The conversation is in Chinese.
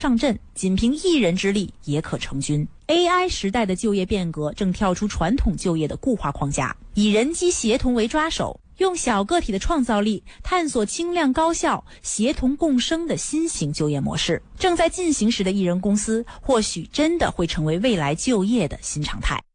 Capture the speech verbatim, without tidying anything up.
上阵，仅凭一人之力也可成军。A I 时代的就业变革正跳出传统就业的固化框架，以人机协同为抓手，用小个体的创造力探索轻量高效、协同共生的新型就业模式。正在进行时的艺人公司，或许真的会成为未来就业的新常态。